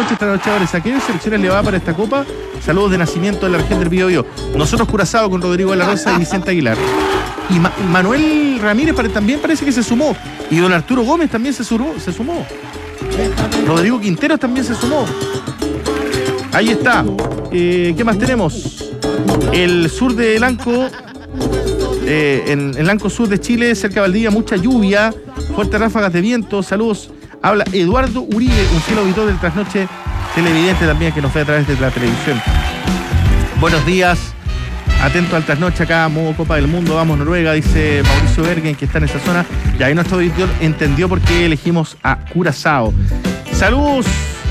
noches, trasnochadores. ¿A qué selecciones le va para esta copa? Saludos de nacimiento de la región del Biobío. Nosotros Curazao con Rodrigo de la Rosa y Vicente Aguilar. Y Manuel Ramírez también parece que se sumó. Y don Arturo Gómez también se sumó. Rodrigo Quinteros también se sumó. Ahí está. ¿Qué más tenemos? El sur de Lanco, en el Lanco sur de Chile, cerca de Valdivia, mucha lluvia, fuertes ráfagas de viento. Saludos. Habla Eduardo Uribe, un fiel auditor del Trasnoche televidente también que nos ve a través de la televisión. Buenos días. Atento al Trasnoche acá, modo Copa del Mundo, vamos Noruega, dice Mauricio Bergen, que está en esa zona. Y ahí nuestro auditor entendió por qué elegimos a Curazao. Saludos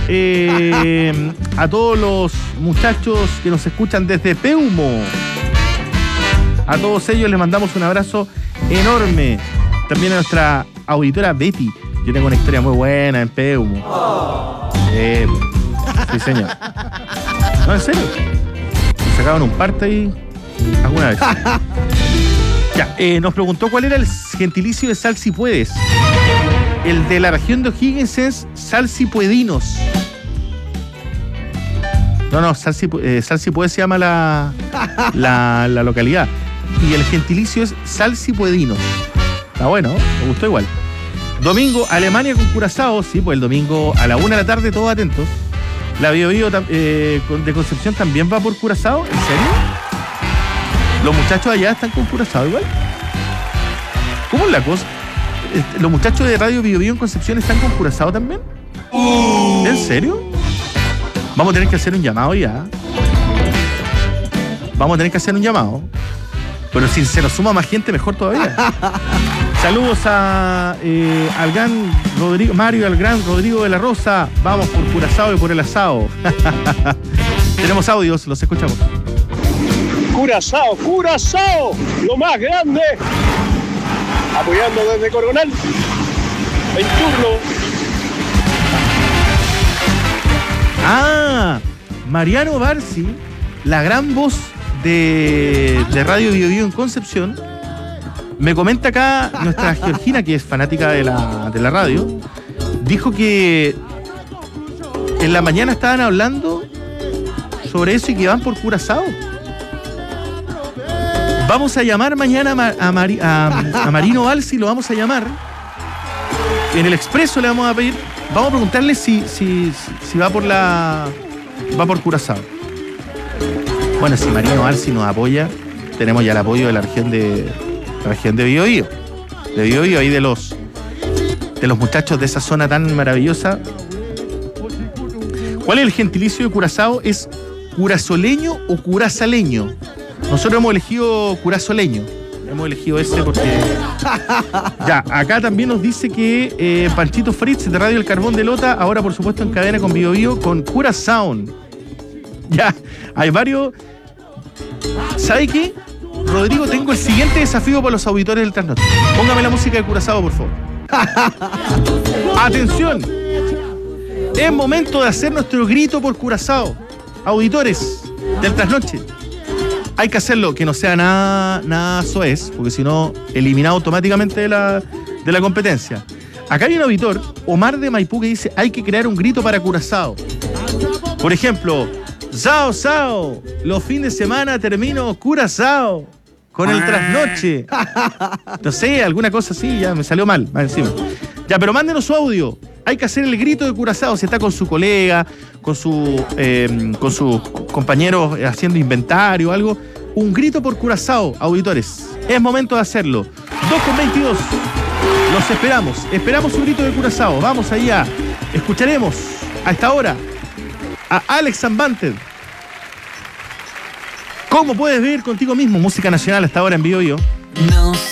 a todos los muchachos que nos escuchan desde Peumo. A todos ellos les mandamos un abrazo enorme. También a nuestra auditora Betty. Yo tengo una historia muy buena en Peumo. Sí, señor. No, en serio. Me sacaban un parte ahí alguna vez. Ya, nos preguntó cuál era el gentilicio de sal si puedes. El de la región de O'Higgins es salsipuedinos. No, salsipuedes se llama la localidad. Y el gentilicio es salsipuedinos. Está bueno, me gustó igual. Domingo, Alemania con Curazao. Sí, pues el domingo a la 1 de la tarde, todos atentos. La Biobío de Concepción también va por Curazao. ¿En serio? ¿Los muchachos allá están con Curazao igual? ¿Cómo es la cosa? ¿Los muchachos de Radio Biobío en Concepción están con Curazao también? ¿En serio? Vamos a tener que hacer un llamado ya. Pero si se nos suma más gente, mejor todavía. Saludos al gran Rodrigo, Mario, al gran Rodrigo de la Rosa. Vamos por Curazao y por el asado. Tenemos audios, los escuchamos. Curazao, lo más grande. Apoyando desde Coronel. En turno. Mariano Barsi, la gran voz de Radio Biobío en Concepción. Me comenta acá nuestra Georgina, que es fanática de la radio, dijo que en la mañana estaban hablando sobre eso y que van por Curazao. Vamos a llamar mañana a Marino Balsi, lo vamos a llamar. En el expreso le vamos a pedir, vamos a preguntarle si va por Curazao. Bueno, si Marino Balsi nos apoya, tenemos ya el apoyo de la región de Biobío. De Biobío, ahí de los muchachos de esa zona tan maravillosa. ¿Cuál es el gentilicio de Curazao? ¿Es curazoleño o curazaleño? Nosotros hemos elegido curazoleño. Hemos elegido ese porque... Ya, acá también nos dice que Panchito Fritz de Radio El Carbón de Lota, ahora por supuesto en cadena con Biobío, con Curazao. Ya, hay varios... ¿Sabe qué? Rodrigo, tengo el siguiente desafío para los auditores del Trasnoche. Póngame la música de Curazao, por favor. ¡Atención! Es momento de hacer nuestro grito por Curazao. Auditores del Trasnoche. Hay que hacerlo, que no sea nada soez, porque si no, eliminado automáticamente de la competencia. Acá hay un auditor, Omar de Maipú, que dice: hay que crear un grito para Curazao. Por ejemplo, Sao, Sao, los fines de semana termino Curazao con el Trasnoche. No sé, alguna cosa así, ya me salió mal, más encima. Ya, pero mándenos su audio. Hay que hacer el grito de Curazao. Si está con su colega, con sus compañeros haciendo inventario o algo, un grito por Curazao, auditores. Es momento de hacerlo. 2:22. Los esperamos. Esperamos un grito de Curazao. Vamos allá. Escucharemos a esta hora a Alex Zambanter. ¿Cómo puedes vivir contigo mismo? Música nacional hasta ahora en Biobío.